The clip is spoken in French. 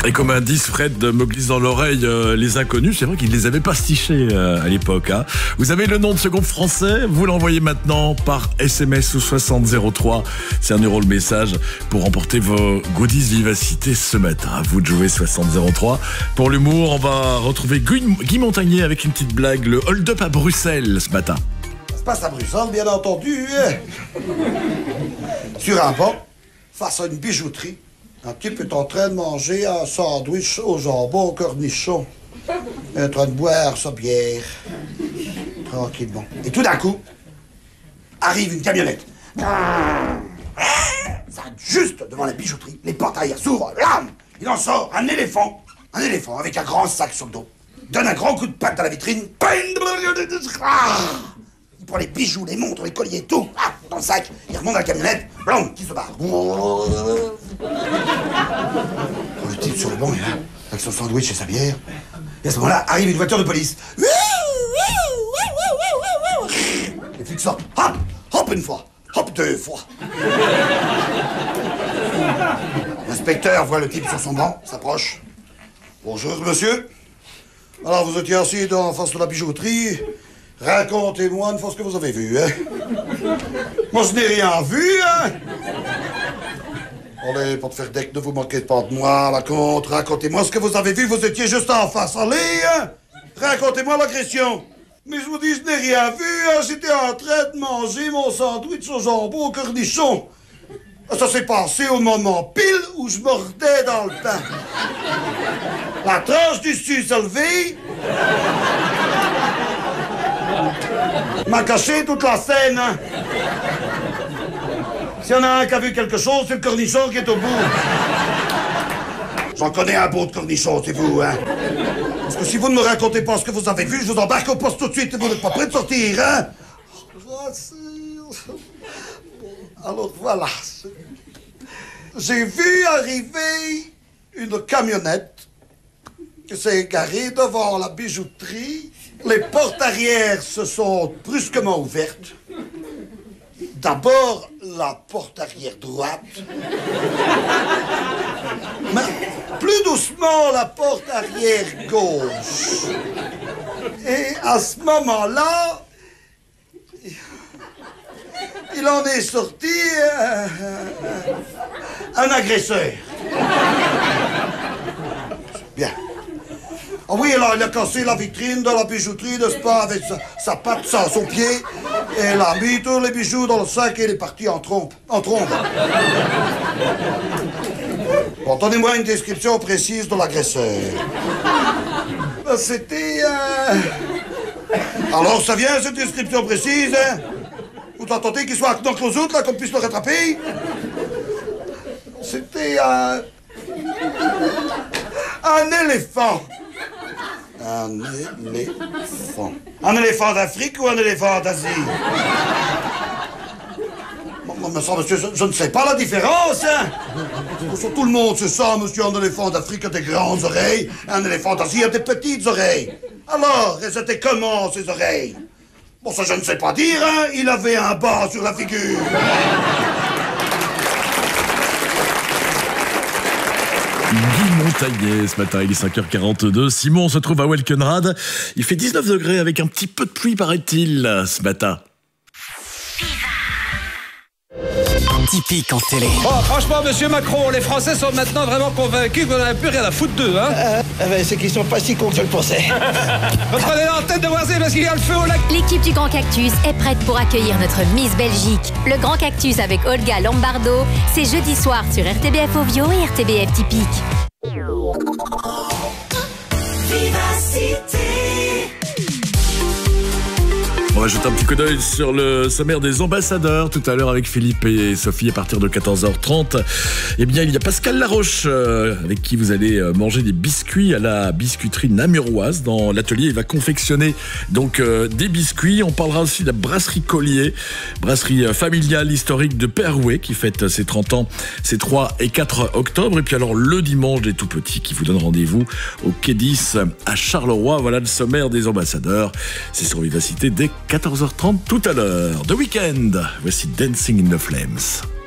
Et comme indice, Fred me glisse dans l'oreille les inconnus. C'est vrai qu'il ne les avait pas stichés à l'époque. Hein. Vous avez le nom de ce groupe français, vous l'envoyez maintenant par SMS au 6003. C'est €1 le message pour remporter vos goodies Vivacité ce matin. À vous de jouer 6003. Pour l'humour, on va retrouver Guy Montagnier avec une petite blague, le hold-up à Bruxelles ce matin. Ça se passe à Bruxelles, bien entendu. Sur un banc, face à une bijouterie, un type est en train de manger un sandwich au jambon au cornichon. Il est en train de boire sa bière. Tranquillement. Et tout d'un coup, arrive une camionnette. S'arrête juste devant la bijouterie. Les portes arrière s'ouvrent. Blam! Il en sort un éléphant. Un éléphant avec un grand sac sur le dos. Donne un grand coup de patte à la vitrine. Il prend les bijoux, les montres, les colliers, tout. Dans le sac. Il remonte dans la camionnette. Blam! Qui se barre. Le type sur le banc est là, avec son sandwich et sa bière. Et à ce moment-là, arrive une voiture de police. Les flics sortent. Hop! Hop une fois. Hop deux fois. L'inspecteur voit le type sur son banc, s'approche. Bonjour, monsieur. Alors, vous étiez assis en face de la bijouterie. Racontez-moi une fois ce que vous avez vu, hein. Moi, je n'ai rien vu, hein. Allez, pas de faire deck, ne vous moquez pas de moi, la contre. Racontez-moi ce que vous avez vu, vous étiez juste en face. Allez, hein. Racontez-moi l'agression. Mais je vous dis, je n'ai rien vu, hein. J'étais en train de manger mon sandwich au jambon au cornichon. Ça s'est passé au moment pile où je mordais dans le pain. La tranche du dessus s'est levée. M'a caché toute la scène, hein. S'il y en a un qui a vu quelque chose, c'est le cornichon qui est au bout. J'en connais un beau de cornichon, c'est vous, hein. Parce que si vous ne me racontez pas ce que vous avez vu, je vous embarque au poste tout de suite et vous n'êtes pas prêt de sortir, hein. Alors voilà. J'ai vu arriver une camionnette qui s'est garée devant la bijouterie. Les portes arrière se sont brusquement ouvertes. D'abord, la porte arrière droite. Mais plus doucement, la porte arrière gauche. Et à ce moment-là, il en est sorti un agresseur. Bien. Ah oui, alors il a cassé la vitrine de la bijouterie, n'est-ce pas, avec sa patte, son pied, et il a mis tous les bijoux dans le sac et il est parti en trombe. Bon, donnez-moi une description précise de l'agresseur. C'était... Alors, ça vient, cette description précise, hein? Vous entendez qu'il soit dans clos là, qu'on puisse le rattraper? C'était un éléphant. Un éléphant. Un éléphant d'Afrique ou un éléphant d'Asie? Mais ça, monsieur, je ne sais pas la différence, hein? Tout le monde sait ça, monsieur. Un éléphant d'Afrique a des grandes oreilles. Un éléphant d'Asie a des petites oreilles. Alors, elles étaient comment, ces oreilles? Bon, ça, je ne sais pas dire, hein? Il avait un bas sur la figure. Guy Montagnier ce matin, il est 5h42. Simon se trouve à Welkenrad. Il fait 19 degrés avec un petit peu de pluie, paraît-il, ce matin. Typique en télé. Oh, franchement, monsieur Macron, les Français sont maintenant vraiment convaincus qu'on n'en a plus rien à foutre d'eux, hein. C'est qu'ils sont pas si cons que je le pensais. Prenez l'antenne de Voisé parce qu'il y a le feu au lac. L'équipe du Grand Cactus est prête pour accueillir notre Miss Belgique. Le Grand Cactus avec Olga Lombardo, c'est jeudi soir sur RTBF Ovio et RTBF Typique. On va jeter un petit coup d'œil sur le sommaire des ambassadeurs tout à l'heure avec Philippe et Sophie à partir de 14h30. Eh bien, il y a Pascal Laroche avec qui vous allez manger des biscuits à la biscuiterie namuroise. Dans l'atelier, il va confectionner donc des biscuits. On parlera aussi de la brasserie Collier, brasserie familiale historique de Perouet qui fête ses 30 ans ces 3 et 4 octobre. Et puis alors le dimanche des tout petits qui vous donne rendez-vous au Quai 10 à Charleroi. Voilà le sommaire des ambassadeurs. C'est sur Vivacité dès 14h30 tout à l'heure. The Weeknd, voici Dancing in the Flames.